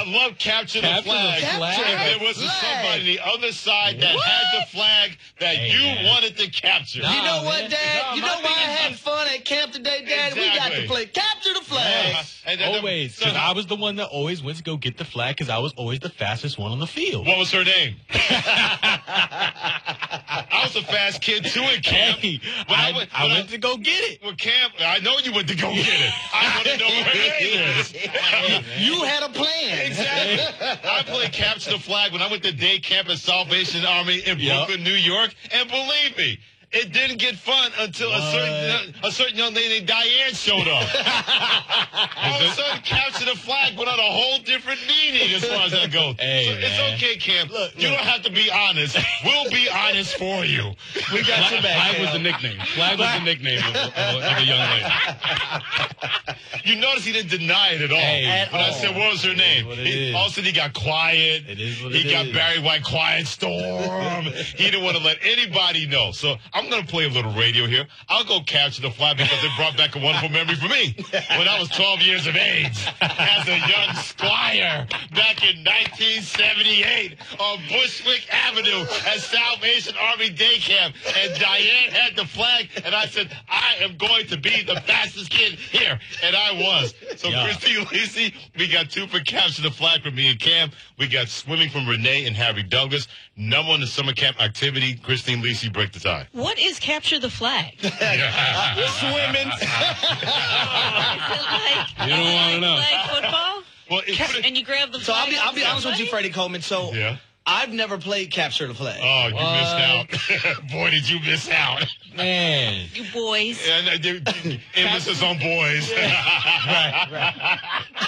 love capture the flag. If there wasn't somebody on the other side that had the flag that you wanted to capture. You know what, Dad? You know why I had fun at camp today, Dad? Exactly. We got to play capture the flag. Always, because I was the one that always went to go get the flag because I was always the fastest one on the field. What was her name? I was a fast kid, too, in camp. Hey, I went to go get it. Well, camp, I know you went to go get it. I want to know what her name is. You had a plan. Exactly. I played capture the flag when I went to day camp at Salvation Army in Brooklyn, New York. And believe me, it didn't get fun until a certain young lady named Diane showed up. All of a sudden, capture the flag went on a whole different meaning as far as that goes. Hey, so it's okay, Cam. Look, you don't have to be honest. We'll be honest for you. We got your back. Flag was the nickname. Flag was the nickname of a young lady. You notice he didn't deny it at all. When I said, what was her name? All of a sudden, he got quiet. He got Barry White, Quiet Storm. He didn't want to let anybody know. So I'm going to play a little radio here. I'll go capture the flag because it brought back a wonderful memory for me when I was 12 years of age as a young squire back in 1978 on Bushwick Avenue at Salvation Army Day Camp. And Diane had the flag, and I said, I am going to be the fastest kid here. And I was. So, Christine Lisi, we got 2 for capture the flag from me and Cam. We got swimming from Renee and Harry Douglas. Number 1 in the summer camp activity. Christine Lisi, break the tie. What is capture the flag? Swimming. You don't want to know. Like football? Well, And you grab the So flag. I'll be honest with you, Freddie Coleman. So yeah. I've never played capture the flag. Oh, you missed out. Boy, did you miss out. Man. You boys. And emphasis on boys. Right.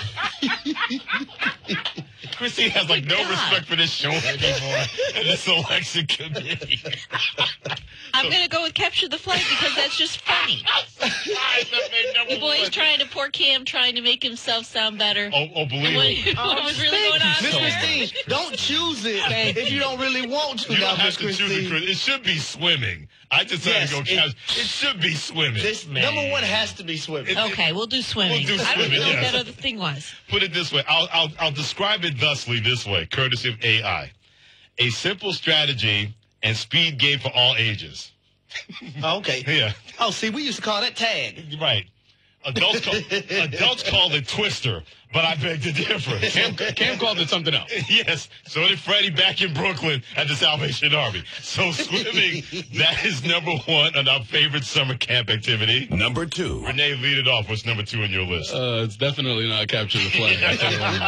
Christine has no respect for this show anymore and this election committee. I'm going to go with capture the flag because that's just funny. You boys trying to poor Cam, trying to make himself sound better. Oh, believe me. What was really going on Miss there? Christine, don't choose it if you don't really want to. You Now, don't have Miss to choose Christine. it. It should be swimming. I just had to go capture. It should be swimming. This number 1 has to be swimming. Okay, we'll do swimming. We'll do I don't swimming, know what yes. that other thing was. Put it this way. I'll describe it thusly this way, courtesy of AI. A simple strategy and speed game for all ages. Okay. Yeah. Oh, see, we used to call that tag. Right. Adults call it Twister, but I beg to differ. Cam called it something else. Yes. So did Freddie back in Brooklyn at the Salvation Army. So swimming, that is number 1 on our favorite summer camp activity. Number 2. Renee, lead it off. What's number 2 on your list? It's definitely not capture the flag. I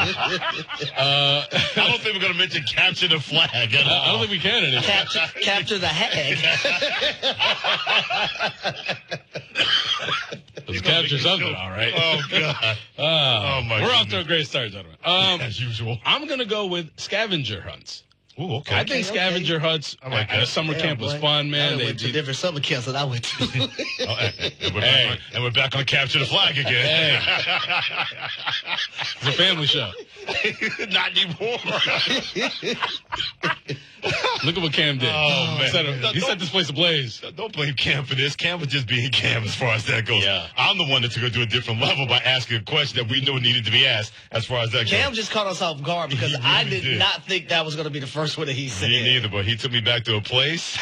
don't think we're going to mention capture the flag at all. I don't think we can anymore. Capture the hag. Let's capture something, all right. Oh, God. Oh, my We're off to a great start, gentlemen. As usual. I'm going to go with scavenger hunts. Ooh, okay. I think scavenger hunts at a summer camp was fun, man. They went to different summer camps that I went to. And we're back on capture the flag again. It's a family show. Not anymore. Look at what Cam did. Oh, man. He set this place ablaze. Don't blame Cam for this. Cam was just being Cam as far as that goes. Yeah. I'm the one that took it to a different level by asking a question that we knew needed to be asked as far as that goes. Cam just caught us off guard because He I really did not think that was going to be the first one that he said. Me neither, but he took me back to a place.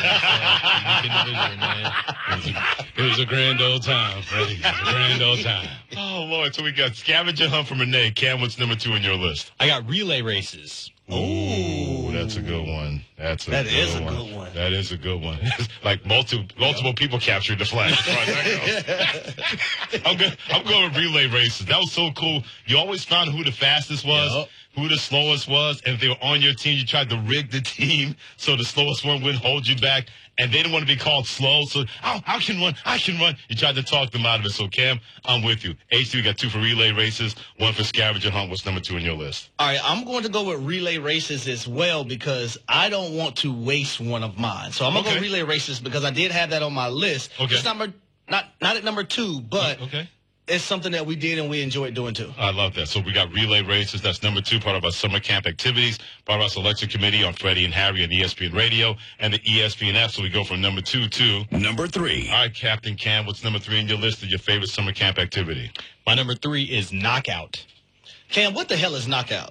It was a grand old time, Freddie. It was a grand old time. Oh, Lord. So we got scavenger hunt from Renee. Cam, what's number 2 on your list? I got relay races. Ooh, that's a good one. That is a good one. That is a good one. Like multiple people captured the flag. As far as that goes. I'm going with relay races. That was so cool. You always found who the fastest was, who the slowest was, and if they were on your team, you tried to rig the team so the slowest one wouldn't hold you back. And they didn't want to be called slow, so I can run. You tried to talk them out of it. So, Cam, I'm with you. HC, we got 2 for relay races, 1 for scavenger hunt. What's number 2 on your list? All right, I'm going to go with relay races as well because I don't want to waste one of mine. So I'm going to go relay races because I did have that on my list. Okay. It's not at number 2, but it's something that we did and we enjoyed doing too. I love that. So we got relay races. That's number 2, part of our summer camp activities, part of our selection committee on Freddie and Harry and ESPN Radio and the ESPN app. So we go from number 2 to number 3. All right, Captain Cam, what's number 3 on your list of your favorite summer camp activity? My number 3 is knockout. Cam, what the hell is knockout?